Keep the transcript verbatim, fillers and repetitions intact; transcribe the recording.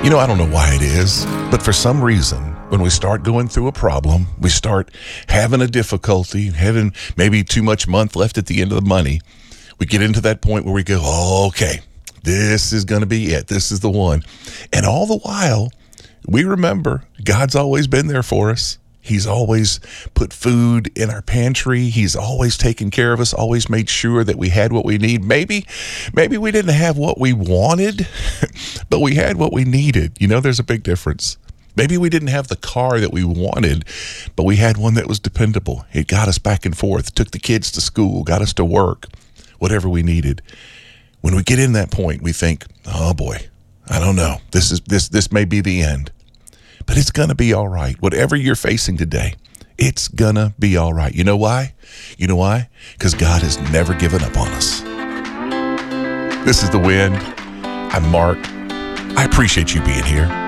You know, I don't know why it is, but for some reason, when we start going through a problem, we start having a difficulty, having maybe too much month left at the end of the money, we get into that point where we go, oh, okay, this is going to be it. This is the one. And all the while, we remember God's always been there for us. He's always put food in our pantry. He's always taken care of us, always made sure that we had what we need. Maybe, maybe we didn't have what we wanted, but we had what we needed. You know, there's a big difference. Maybe we didn't have the car that we wanted, but we had one that was dependable. It got us back and forth, took the kids to school, got us to work, whatever we needed. When we get in that point, we think, oh boy, I don't know. This is this this may be the end. But it's going to be all right. Whatever you're facing today, it's going to be all right. You know why? You know why? Because God has never given up on us. This is The Wind. I'm Mark. I appreciate you being here.